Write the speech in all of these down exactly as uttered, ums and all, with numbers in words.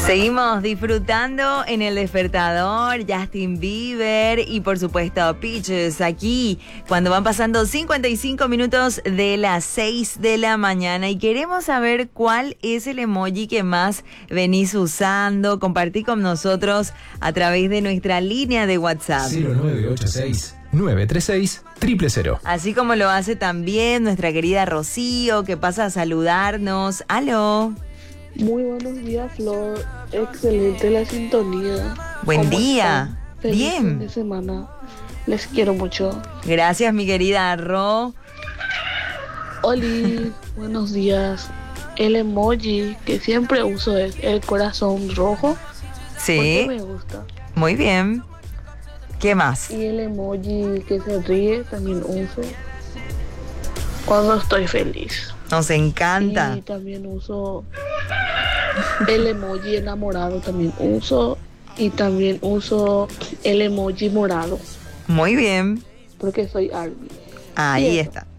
Seguimos disfrutando en el despertador, Justin Bieber y por supuesto Peaches aquí cuando van pasando cincuenta y cinco minutos de las seis de la mañana y queremos saber cuál es el emoji que más venís usando. Compartí con nosotros a través de nuestra línea de WhatsApp. cero nueve ocho seis, nueve tres seis, cero cero cero. Así como lo hace también nuestra querida Rocío, que pasa a saludarnos. ¡Aló! Muy buenos días, Flor. Excelente la sintonía. Buen ¿Cómo día. están? Feliz Bien. fin de semana. Les quiero mucho. Gracias, mi querida Ro. Oli, buenos días. El emoji que siempre uso es el corazón rojo. Sí, Porque me gusta. muy bien. ¿Qué más? Y el emoji que se ríe también uso cuando estoy feliz. Nos encanta. Y también uso el emoji enamorado, también uso. Y también uso el emoji morado, Muy bien. porque soy Army. Ahí Sí, está.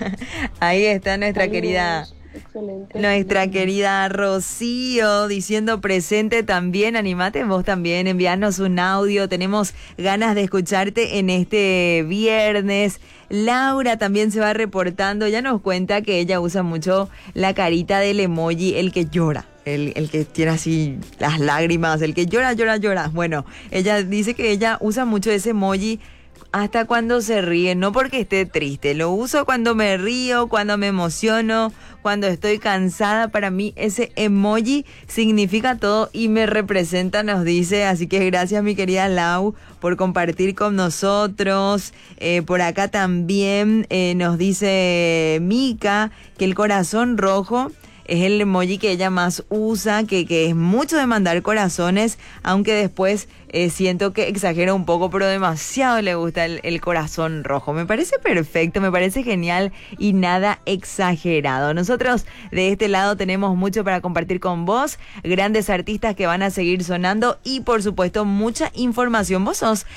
Ahí está nuestra Saludos. querida, Excelente. nuestra querida Rocío diciendo presente también. Animate vos también, enviarnos un audio. Tenemos ganas de escucharte en este viernes. Laura también se va reportando. Ya nos cuenta que ella usa mucho la carita del emoji, el que llora. El, el que tiene así las lágrimas, el que llora, llora, llora. Bueno, ella dice que ella usa mucho ese emoji hasta cuando se ríe, no porque esté triste. Lo uso cuando me río, cuando me emociono, cuando estoy cansada. Para mí ese emoji significa todo y me representa, nos dice. Así que gracias, mi querida Lau, por compartir con nosotros. Eh, por acá también eh, nos dice Mica que el corazón rojo es el emoji que ella más usa, que, que es mucho de mandar corazones, aunque después eh, siento que exagera un poco, pero demasiado le gusta el, el corazón rojo. Me parece perfecto, me parece genial y nada exagerado. Nosotros de este lado tenemos mucho para compartir con vos, grandes artistas que van a seguir sonando y por supuesto mucha información. ¿Vos sos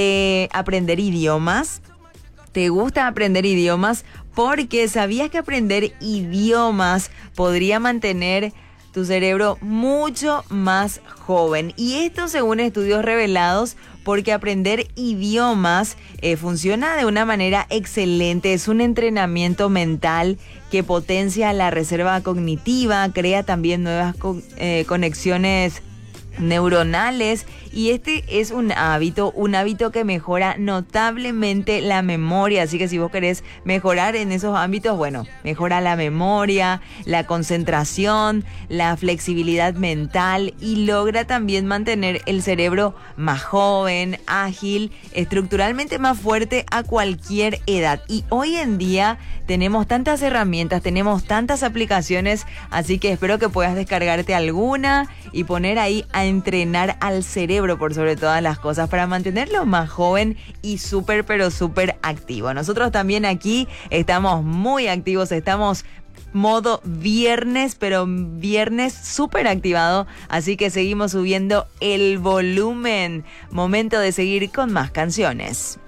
de aprender idiomas? ¿Te gusta aprender idiomas? Porque sabías que aprender idiomas podría mantener tu cerebro mucho más joven. Y esto según estudios revelados, porque aprender idiomas eh, funciona de una manera excelente. Es un entrenamiento mental que potencia la reserva cognitiva, crea también nuevas co- eh, conexiones neuronales y este es un hábito, un hábito que mejora notablemente la memoria, así que si vos querés mejorar en esos ámbitos, bueno, mejora la memoria, la concentración, la flexibilidad mental y logra también mantener el cerebro más joven, ágil, estructuralmente más fuerte a cualquier edad. Y hoy en día tenemos tantas herramientas, tenemos tantas aplicaciones, así que espero que puedas descargarte alguna y poner ahí a entrenar al cerebro por sobre todas las cosas para mantenerlo más joven y súper pero súper activo. Nosotros también aquí estamos muy activos, estamos modo viernes, pero viernes súper activado, así que seguimos subiendo el volumen. Momento de seguir con más canciones.